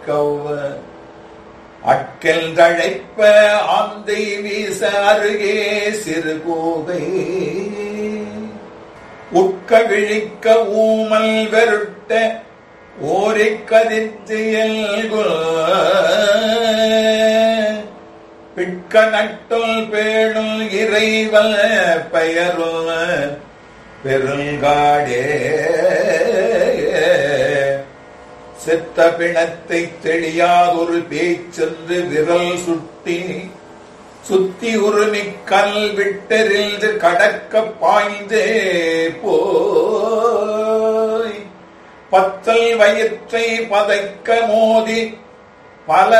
கவ்வ அக்கல் தழைப்ப ஆந்தை வீச அருகே சிறு கோதை உட்க விழிக்க ஊமல் வெருட்ட ஓரை கதிர்த்து பிட்க நட்டுள் பேணுள் இறைவல் பெயருள் பெருங்காடே செத்த பிணத்தை தெளியாதொரு பேச்சென்று விரல் சுத்தி உருமிக் கல் விட்டெறிந்து கடக்க பாய்ந்தே போய் பத்தல் வயிற்றை பதைக்க மோதி பல